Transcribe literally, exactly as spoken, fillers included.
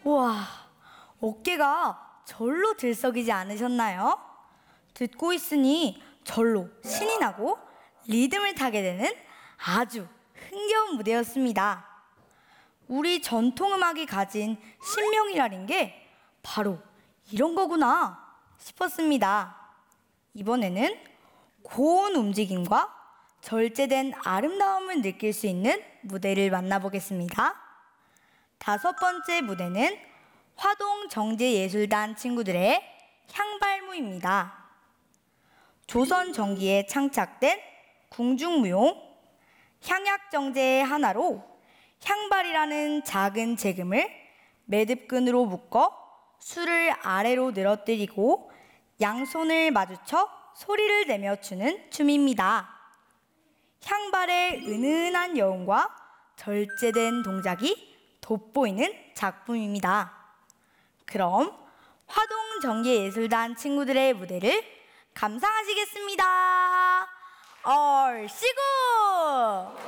우와, 어깨가 절로 들썩이지 않으셨나요? 듣고 있으니 절로 신이 나고 리듬을 타게 되는 아주 흥겨운 무대였습니다. 우리 전통음악이 가진 신명이라는 게 바로 이런 거구나 싶었습니다. 이번에는 고운 움직임과 절제된 아름다움을 느낄 수 있는 무대를 만나보겠습니다. 다섯 번째 무대는 화동정제예술단 친구들의 향발무입니다. 조선 전기에 창작된 궁중무용 향약정제의 하나로 향발이라는 작은 재금을 매듭끈으로 묶어 술을 아래로 늘어뜨리고 양손을 마주쳐 소리를 내며 추는 춤입니다. 향발의 은은한 여운과 절제된 동작이 돋보이는 작품입니다. 그럼 화동정예예술단 친구들의 무대를 감상하시겠습니다. 얼씨구!